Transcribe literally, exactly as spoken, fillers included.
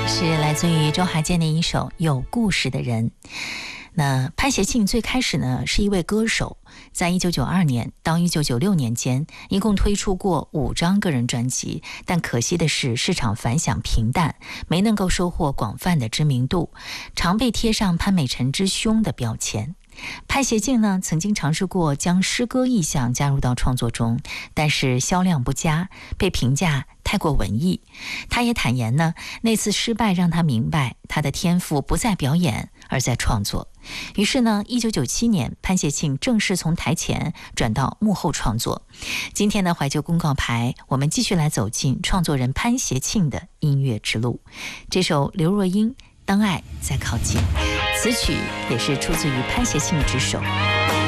是来自于周华健的一首《有故事的人》。那潘协庆最开始呢是一位歌手，在一九九二年到一九九六年间，一共推出过五张个人专辑，但可惜的是市场反响平淡，没能够收获广泛的知名度，常被贴上潘美辰之兄的标签。潘协庆呢，曾经尝试过将诗歌意象加入到创作中，但是销量不佳，被评价太过文艺。他也坦言呢，那次失败让他明白他的天赋不在表演，而在创作。于是呢，一九九七年，潘协庆正式从台前转到幕后创作。今天的怀旧公告牌，我们继续来走进创作人潘协庆的音乐之路。这首刘若英《当爱在靠近》，此曲也是出自于潘协庆之手。